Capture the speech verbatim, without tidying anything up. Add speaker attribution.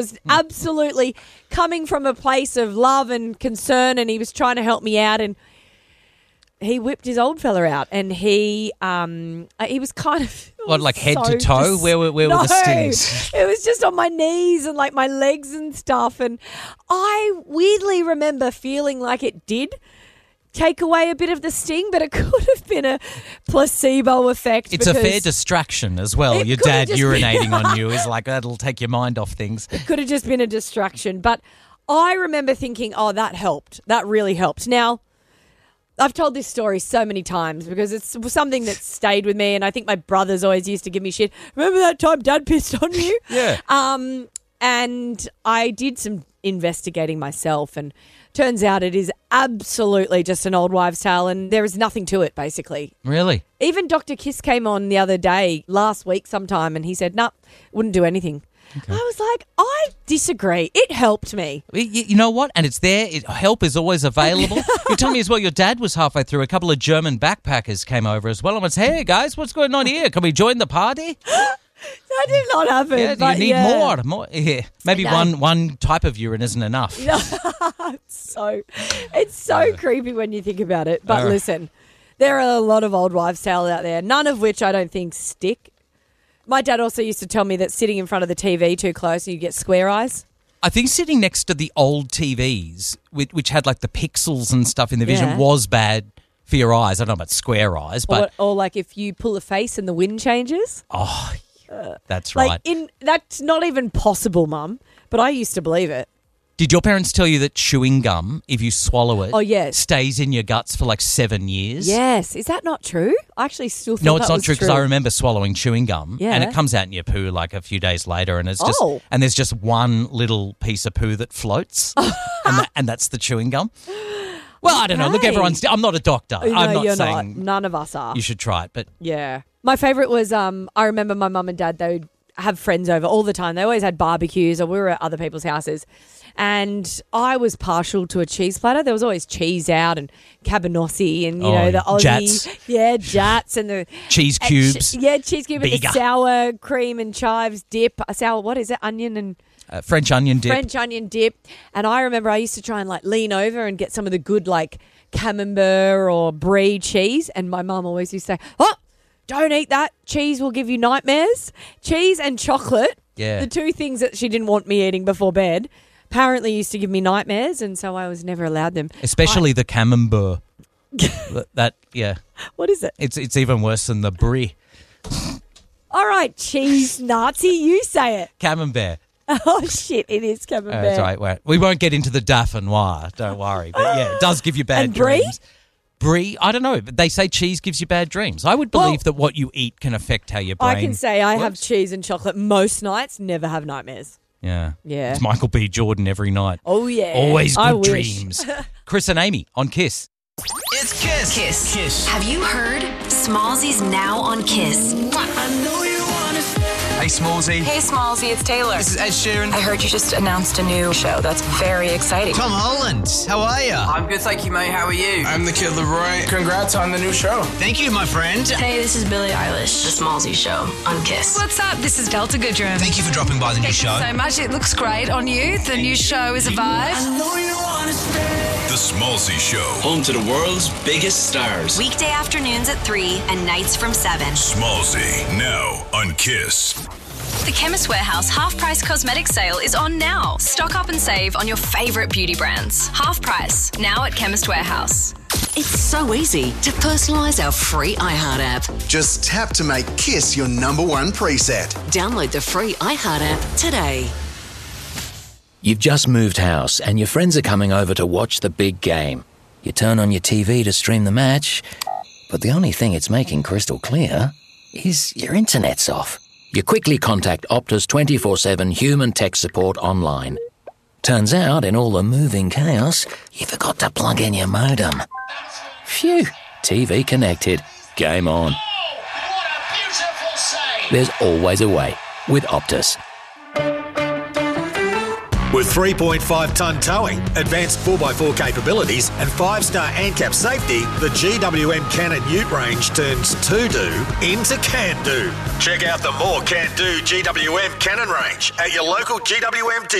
Speaker 1: was absolutely coming from a place of love and concern, and he was trying to help me out, and he whipped his old fella out, and he um he was kind of
Speaker 2: What, like head
Speaker 1: so
Speaker 2: to toe?
Speaker 1: dis-
Speaker 2: where were, where
Speaker 1: no,
Speaker 2: were the stings?
Speaker 1: It was just on my knees and like my legs and stuff, and I weirdly remember feeling like it did take away a bit of the sting, but it could have been a placebo effect.
Speaker 2: It's a fair distraction as well.
Speaker 1: It
Speaker 2: Your
Speaker 1: could have
Speaker 2: dad
Speaker 1: just
Speaker 2: urinating
Speaker 1: been-
Speaker 2: on you is like, that'll take your mind off things.
Speaker 1: It could have just been a distraction, but I remember thinking, oh, that helped. That really helped. Now, I've told this story so many times because it's something that's stayed with me, and I think my brothers always used to give me shit. Remember that time Dad pissed on you?
Speaker 2: Yeah.
Speaker 1: Um, and I did some investigating myself, and turns out it is absolutely just an old wives' tale, and there is nothing to it, basically.
Speaker 2: Really?
Speaker 1: Even Doctor Kiss came on the other day, last week sometime, and he said, no, nah, wouldn't do anything. Okay. I was like, I disagree. It helped me.
Speaker 2: You, you know what? And it's there. It, help is always available. You tell me as well, your dad was halfway through. A couple of German backpackers came over as well and went, hey, guys, what's going on here? Can we join the party?
Speaker 1: That did not happen.
Speaker 2: Yeah,
Speaker 1: but
Speaker 2: you need
Speaker 1: yeah.
Speaker 2: more. more. Yeah. Maybe
Speaker 1: No.
Speaker 2: one one type of urine isn't enough.
Speaker 1: it's so, it's so creepy when you think about it. But
Speaker 2: Uh.
Speaker 1: listen, there are a lot of old wives' tales out there, none of which I don't think stick. My dad also used to tell me that sitting in front of the T V too close, you get square eyes.
Speaker 2: I think sitting next to the old T Vs, which, which had like the pixels and stuff in the vision,
Speaker 1: Yeah.
Speaker 2: was bad for your eyes. I don't know about square eyes, but
Speaker 1: Or, or like if you pull a face and the wind changes.
Speaker 2: oh, that's
Speaker 1: Like
Speaker 2: right.
Speaker 1: in that's not even possible, Mum. But I used to believe it.
Speaker 2: Did your parents tell you that chewing gum, if you swallow it,
Speaker 1: Oh, yes.
Speaker 2: stays in your guts for like seven years?
Speaker 1: Yes. Is that not true? I actually still thought
Speaker 2: No, it's
Speaker 1: that
Speaker 2: not
Speaker 1: was
Speaker 2: true because I remember swallowing chewing gum
Speaker 1: Yeah.
Speaker 2: and it comes out in your poo like a few days later and it's just
Speaker 1: Oh.
Speaker 2: and there's just one little piece of poo that floats and, that, and that's the chewing gum. Well, I don't know. Look,
Speaker 1: Okay.
Speaker 2: everyone's. I'm not a doctor.
Speaker 1: No,
Speaker 2: I'm not
Speaker 1: you're
Speaker 2: saying
Speaker 1: not. None of us are.
Speaker 2: you should try it, but
Speaker 1: Yeah. My favourite was, um, I remember my mum and dad, they would have friends over all the time. They always had barbecues or we were at other people's houses. And I was partial to a cheese platter. There was always cheese out and cabanossi and, you
Speaker 2: Oh,
Speaker 1: know, the Aussie.
Speaker 2: jats.
Speaker 1: Yeah, jats and the...
Speaker 2: cheese
Speaker 1: and
Speaker 2: cubes,
Speaker 1: ch- yeah, cheese cube and the
Speaker 2: Bigger.
Speaker 1: sour cream and chives dip. A sour, what is it? Onion and...
Speaker 2: uh, French onion dip.
Speaker 1: French onion dip. And I remember I used to try and like lean over and get some of the good like camembert or brie cheese. And my mum always used to say, oh, don't eat that. Cheese will give you nightmares. Cheese and chocolate,
Speaker 2: Yeah.
Speaker 1: the two things that she didn't want me eating before bed, apparently used to give me nightmares. And so I was never allowed them.
Speaker 2: Especially the camembert. that, that, yeah.
Speaker 1: What is it?
Speaker 2: It's it's even worse than the brie.
Speaker 1: All right, cheese Nazi, you say it.
Speaker 2: Camembert.
Speaker 1: Oh, shit, it is
Speaker 2: Uh,
Speaker 1: camembert.
Speaker 2: that's right. Wait, we won't get into the dauphinoise. Don't worry. But yeah, it does give you bad
Speaker 1: And brie?
Speaker 2: dreams. Brie? I don't know. But they say cheese gives you bad dreams. I would
Speaker 1: Well-
Speaker 2: believe that what you eat can affect how your brain
Speaker 1: I can say I have
Speaker 2: works.
Speaker 1: cheese and chocolate most nights, never have nightmares.
Speaker 2: Yeah.
Speaker 1: Yeah.
Speaker 2: It's Michael B. Jordan every night.
Speaker 1: Oh, yeah.
Speaker 2: Always
Speaker 1: I
Speaker 2: good
Speaker 1: wish.
Speaker 2: dreams. Chris and Amy on Kiss.
Speaker 3: It's Kiss.
Speaker 4: Kiss.
Speaker 3: Kiss.
Speaker 4: Have you heard? Smallsy's now on Kiss.
Speaker 3: I know you want to. Hey, Smallsy.
Speaker 5: Hey, Smallsy, it's Taylor.
Speaker 3: This is Ed Sheeran.
Speaker 5: I heard you just announced a new show. That's very exciting.
Speaker 3: Tom Holland. How are you?
Speaker 6: I'm good, thank you, mate. How are you?
Speaker 7: I'm the Kid Leroy. Congrats on the new show.
Speaker 3: Thank you, my friend.
Speaker 4: Hey, this is Billie Eilish. The Smallsy Show on Kiss.
Speaker 8: What's up? This is Delta Goodrum.
Speaker 3: Thank you for dropping by the new show.
Speaker 8: So much. It looks great on you. The new show is a vibe.
Speaker 3: I know you want to stay.
Speaker 9: The Smallsy Show. Home to the world's biggest stars.
Speaker 4: Weekday afternoons at three and nights from seven.
Speaker 9: Smallsy, now on Kiss.
Speaker 10: The Chemist Warehouse Half Price Cosmetics Sale is on now. Stock up and save on your favourite beauty brands. Half price, now at Chemist Warehouse.
Speaker 4: It's so easy to personalise our free iHeart app.
Speaker 11: Just tap to make Kiss your number one preset.
Speaker 4: Download the free iHeart app today.
Speaker 12: You've just moved house and your friends are coming over to watch the big game. You turn on your T V to stream the match, but the only thing it's making crystal clear is your internet's off. You quickly contact Optus twenty-four seven human tech support online. Turns out, in all the moving chaos, you forgot to plug in your modem. Phew, T V connected. Game on. There's always a way with Optus.
Speaker 6: With three point five tonne towing, advanced four by four capabilities and five star ANCAP safety, the G W M Cannon Ute range turns to-do into can-do. Check out the more can-do G W M Cannon range at your local G W M